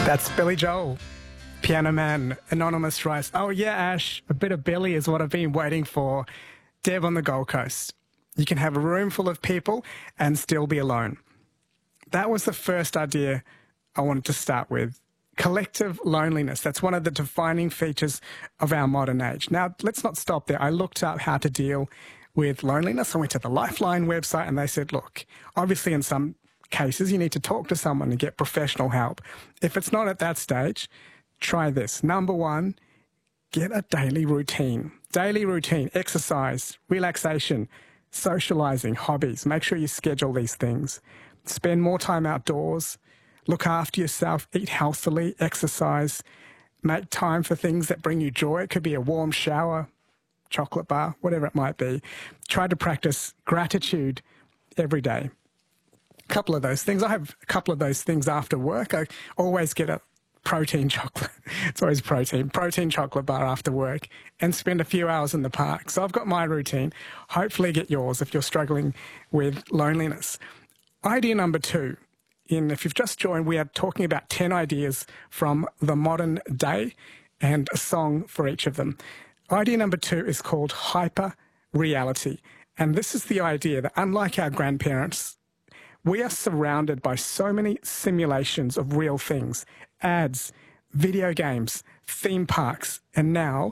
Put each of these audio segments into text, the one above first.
That's Billy Joel. Piano Man, Anonymous writes, "Oh yeah, Ash, a bit of Billy is what I've been waiting for. Deb on the Gold Coast. You can have a room full of people and still be alone." That was the first idea I wanted to start with. Collective loneliness. That's one of the defining features of our modern age. Now, let's not stop there. I looked up how to deal with loneliness. I went to the Lifeline website and they said, look, obviously in some cases you need to talk to someone and get professional help. If it's not at that stage, try this. Number one, get a daily routine. Daily routine, exercise, relaxation, socializing, hobbies. Make sure you schedule these things. Spend more time outdoors. Look after yourself. Eat healthily. Exercise. Make time for things that bring you joy. It could be a warm shower, chocolate bar, whatever it might be. Try to practice gratitude every day. A couple of those things. I have a couple of those things after work. I always get a protein chocolate. It's always protein chocolate bar after work, and spend a few hours in the park. So I've got my routine. Hopefully get yours if you're struggling with loneliness. Idea number two. If you've just joined, we are talking about 10 ideas from the modern day and a song for each of them. Idea number two is called hyper reality. And this is the idea that unlike our grandparents, we are surrounded by so many simulations of real things, ads, video games, theme parks, and now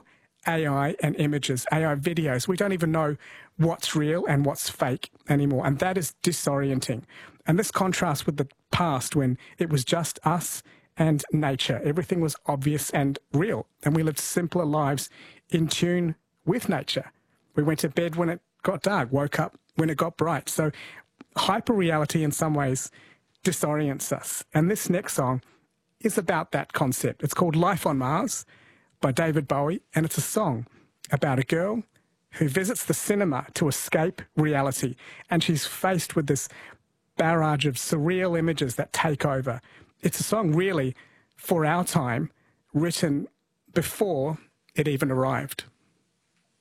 AI and images, AI videos. We don't even know what's real and what's fake anymore. And that is disorienting. And this contrasts with the past when it was just us and nature. Everything was obvious and real. And we lived simpler lives in tune with nature. We went to bed when it got dark, woke up when it got bright. So hyper-reality in some ways disorients us. And this next song is about that concept. It's called Life on Mars by David Bowie, and it's a song about a girl who visits the cinema to escape reality. And she's faced with this barrage of surreal images that take over. It's a song really for our time, written before it even arrived.